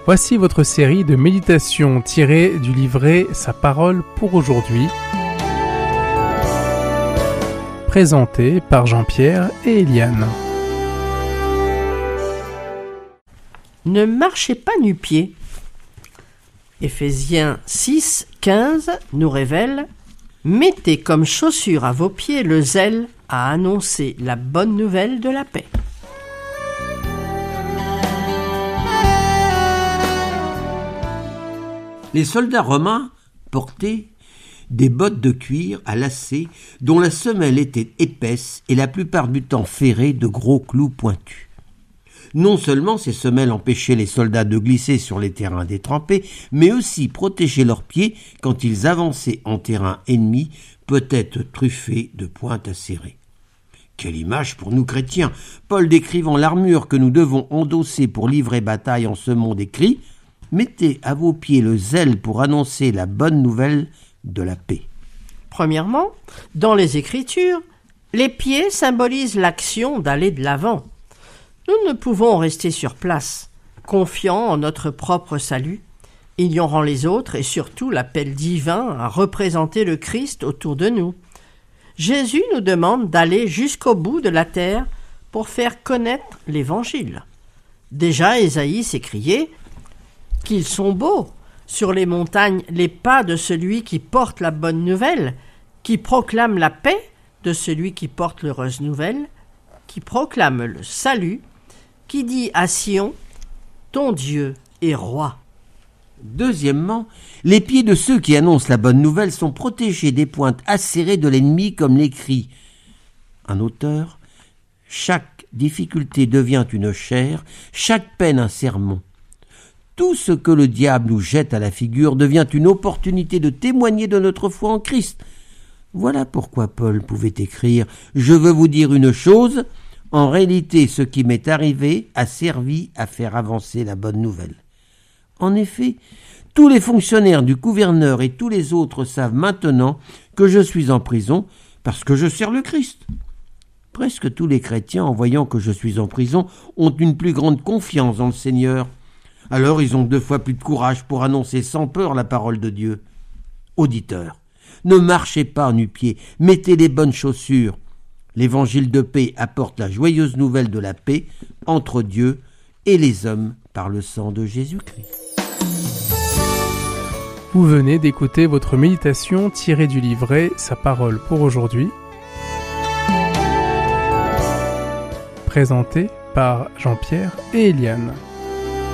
Voici votre série de méditations tirées du livret Sa parole pour aujourd'hui, présentée par Jean-Pierre et Eliane. Ne marchez pas nu-pieds. Éphésiens 6, 15 nous révèle « Mettez comme chaussure à vos pieds le zèle à annoncer la bonne nouvelle de la paix. » Les soldats romains portaient des bottes de cuir à lacets dont la semelle était épaisse et la plupart du temps ferrée de gros clous pointus. Non seulement ces semelles empêchaient les soldats de glisser sur les terrains détrempés, mais aussi protégeaient leurs pieds quand ils avançaient en terrain ennemi, peut-être truffé de pointes acérées. Quelle image pour nous chrétiens! Paul décrivant l'armure que nous devons endosser pour livrer bataille en ce monde écrit: mettez à vos pieds le zèle pour annoncer la bonne nouvelle de la paix. Premièrement, dans les Écritures, les pieds symbolisent l'action d'aller de l'avant. Nous ne pouvons rester sur place, confiants en notre propre salut, ignorant les autres et surtout l'appel divin à représenter le Christ autour de nous. Jésus nous demande d'aller jusqu'au bout de la terre pour faire connaître l'Évangile. Déjà, Ésaïe s'écriait qu'ils sont beaux sur les montagnes les pas de celui qui porte la bonne nouvelle, qui proclame la paix de celui qui porte l'heureuse nouvelle, qui proclame le salut, qui dit à Sion, ton Dieu est roi. Deuxièmement, les pieds de ceux qui annoncent la bonne nouvelle sont protégés des pointes acérées de l'ennemi, comme l'écrit un auteur: chaque difficulté devient une chair, chaque peine un sermon. Tout ce que le diable nous jette à la figure devient une opportunité de témoigner de notre foi en Christ. Voilà pourquoi Paul pouvait écrire « Je veux vous dire une chose, en réalité ce qui m'est arrivé a servi à faire avancer la bonne nouvelle. » En effet, tous les fonctionnaires du gouverneur et tous les autres savent maintenant que je suis en prison parce que je sers le Christ. Presque tous les chrétiens, en voyant que je suis en prison, ont une plus grande confiance dans le Seigneur. Alors ils ont 2 fois plus de courage pour annoncer sans peur la parole de Dieu. Auditeurs, ne marchez pas nu-pieds, mettez les bonnes chaussures. L'évangile de paix apporte la joyeuse nouvelle de la paix entre Dieu et les hommes par le sang de Jésus-Christ. Vous venez d'écouter votre méditation tirée du livret Sa parole pour aujourd'hui, présentée par Jean-Pierre et Eliane.